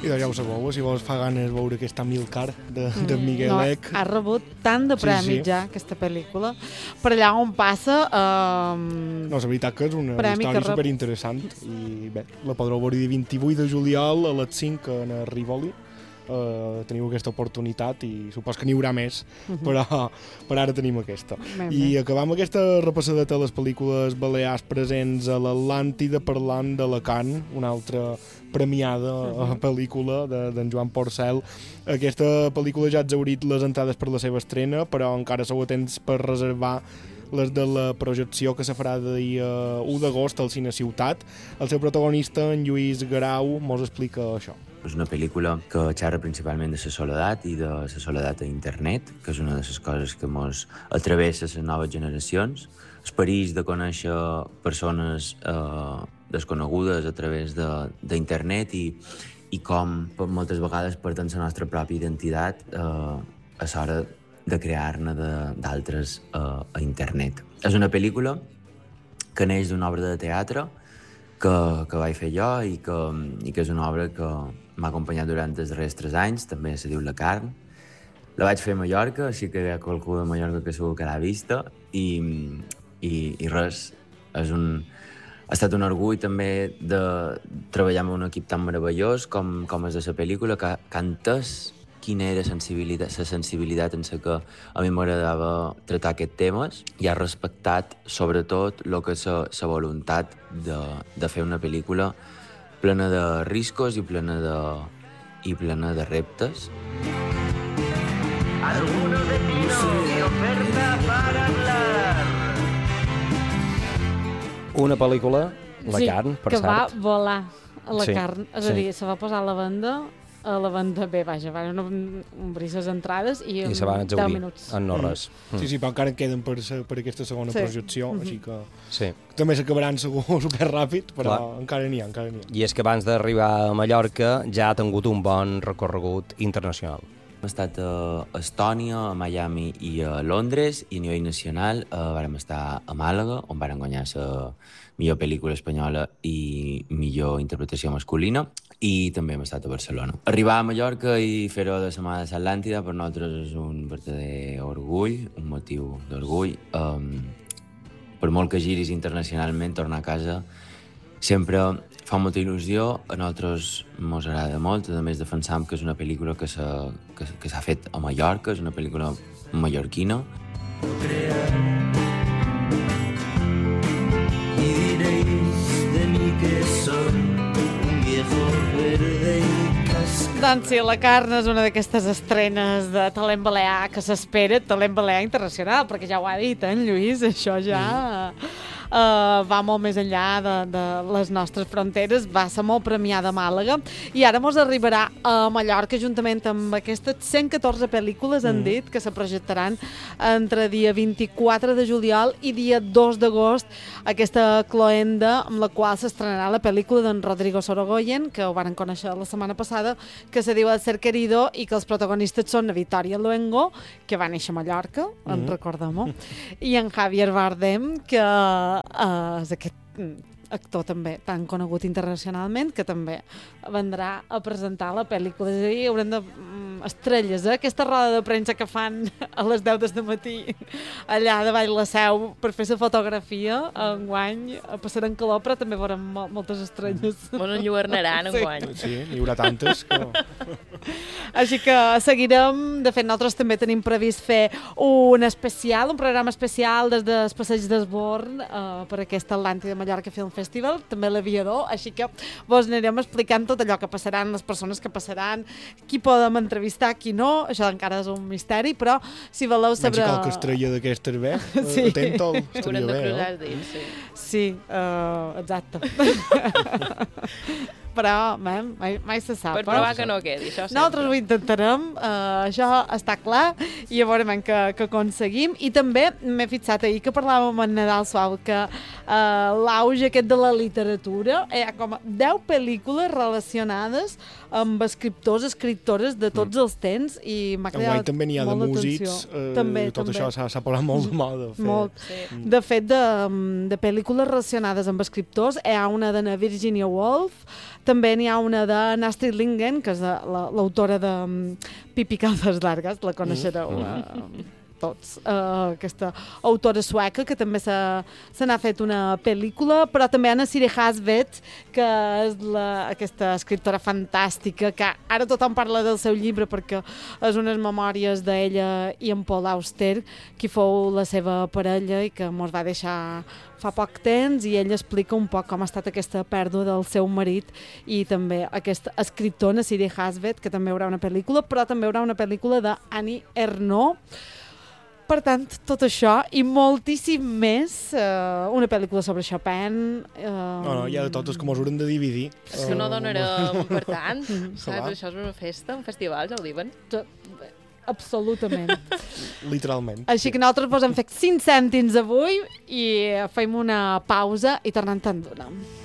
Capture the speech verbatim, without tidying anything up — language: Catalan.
I doncs ja ho sabeu, si vols fa ganes veure aquesta Amílcar de, mm. de Miguel no, Ec. Ha rebut tant de premis sí, sí. ja, aquesta pel·lícula. Per allà on passa... Eh, no, la veritat que és una història rep... superinteressant. I bé, la podreu veure el vint-i-vuit de juliol a les cinc en Rivoli. Uh, teniu aquesta oportunitat i supos que n'hi haurà més, uh -huh. però per ara tenim aquesta. Ben I bé. Acabam aquesta repassadeta de les pel·lícules balears presents a l'Atlàntida parlant d'Alacant, una altra premiada uh -huh. pel·lícula d'en Joan Porcel. Aquesta pel·lícula ja ha exhaurit les entrades per la seva estrena, però encara sou atents per reservar les de la projecció que se farà de dia u d'agost al Cine Ciutat. El seu protagonista, en Lluís Garau, mos explica això. És una pel·lícula que xerra principalment de la soledat i de la soledat a internet, que és una de les coses que ens travessa les noves generacions. El perill de conèixer persones eh, desconegudes a través d'internet i, i com moltes vegades perdem la nostra pròpia identitat eh, a l'hora de crear-ne d'altres eh, a internet. És una pel·lícula que neix d'una obra de teatre que, que vaig fer jo i que, i que és una obra que m'ha acompanyat durant els darrers tres anys, també se diu La Carn. La vaig fer a Mallorca, així que hi ha qualcú de Mallorca que segur que l'ha vista, i, i, i res, és un, ha estat un orgull també de treballar amb un equip tan meravellós com, com és de la pel·lícula, que, que ha entès quina era sensibilitat, la sensibilitat en la que a mi m'agradava tractar aquests temes i ha respectat sobretot el que és la voluntat de, de fer una pel·lícula plena de riscos i plena de, i plena de reptes. Alguno de pino y oferta para hablar. Una pel·lícula, La sí, Carn, per que cert. va volar a La sí, Carn. És sí. a dir, se va posar a la venda a la venda bé, vaja, van obrir les entrades i, I se van deu exaurir minuts. en no res. Mm. Sí, sí, però encara en queden per, per aquesta segona sí. projecció, mm -hmm. així que sí. també s'acabaran segur super ràpid, però clar. encara n'hi ha, encara n'hi ha. I és que abans d'arribar a Mallorca ja ha tingut un bon recorregut internacional. Hem estat a Estònia, a Miami i a Londres, i a nivell nacional eh, vàrem estar a Màlaga, on vàrem guanyar la millor pel·lícula espanyola i millor interpretació masculina, i també hem estat a Barcelona. Arribar a Mallorca i fer-ho de la mà de l'Atlàntida per nosaltres és un verdader orgull, un motiu d'orgull. Um, per molt que giris internacionalment, tornar a casa sempre fa molta il·lusió, a nosaltres ens agrada molt, a més defensam que és una pel·lícula que s'ha que, que s'ha fet a Mallorca, és una pel·lícula mallorquina. Y diréis de mí que soy un viejo verde y cascado. Doncs sí, La Carn és una d'aquestes estrenes de talent balear que s'espera, talent balear internacional, perquè ja ho ha dit, eh, en Lluís, això ja... Mm. Uh, va molt més enllà de, de les nostres fronteres, va ser molt premiada a Màlaga i ara mos arribarà a Mallorca juntament amb aquestes cent catorze pel·lícules, mm. han dit, que se projectaran entre dia vint-i-quatre de juliol i dia dos d'agost, aquesta cloenda amb la qual s'estrenarà la pel·lícula d'en Rodrigo Sorogoyen, que ho van conèixer la setmana passada, que se diu El ser querido i que els protagonistes són Vittoria Luengo, que va néixer a Mallorca, mm. en recordem-ho, i en Javier Bardem, que Uh, és aquest actor també tan conegut internacionalment, que també vendrà a presentar la pel·lícula. És a dir, haurem de... Um, estrelles, eh? Aquesta roda de premsa que fan a les deu del matí allà davall la Seu per fer la fotografia, enguany passaran calor, però també veurem mol moltes estrelles. Bueno, enlluernaran enguany. Sí, n'hi haurà tantes que... Així que seguirem. De fet, nosaltres també tenim previst fer un especial, un programa especial des dels Passeig d'Esborn uh, per aquesta Atlàntida Mallorca Film Festival, també l'Aviador, així que vos anirem explicant tot allò que passaran, les persones que passaran, qui podem entrevistar, qui no, això encara és un misteri, però si voleu saber... Menys qualque estrella d'aquestes bé, sí. atenta-ho, estaria bé, eh? Dins, sí, sí uh, exacte. Però man, mai, mai se sap. Per provar que no quedi, això sempre. Nosaltres ho intentarem, uh, això està clar, i a veure que, que aconseguim. I també m'he fixat ahir que parlàvem amb en Nadal Suau que uh, l'auge aquest de la literatura, hi ha com deu pel·lícules relacionades amb escriptors, escriptores de tots mm. els temps, i m'ha creat molt també n'hi ha de músics, eh, també, tot també. això s'ha parlat molt de moda. Fer. Molt. Sí. De fet, de, de pel·lícules relacionades amb escriptors, hi ha una de Virginia Woolf, També n'hi ha una de Astrid Lindgren, que és l'autora de Pippi Calces Largues, la coneixereu mm. tots, uh, aquesta autora sueca, que també se, se n'ha fet una pel·lícula, però també Anna Siri Hasvet, que és la, aquesta escriptora fantàstica, que ara tothom parla del seu llibre perquè és unes memòries d'ella i en Paul Auster, qui fou la seva parella i que mos va deixar fa poc temps, i ell explica un poc com ha estat aquesta pèrdua del seu marit, i també aquest escriptor, Anna Siri Hasvet, que també hi haurà una pel·lícula, però també hi haurà una pel·lícula d'Annie Ernaux. Per tant, tot això i moltíssim més, uh, una pel·lícula sobre Chopin... Uh... No, no, hi ha de tot, és que mos haurem de dividir. És que no donarem per tant, saps? Això és una festa, un festival, ja ho diuen. Absolutament. Literalment. Així que nosaltres vos hem fet cinc cèntims avui i fem una pausa i tornem tant d'una.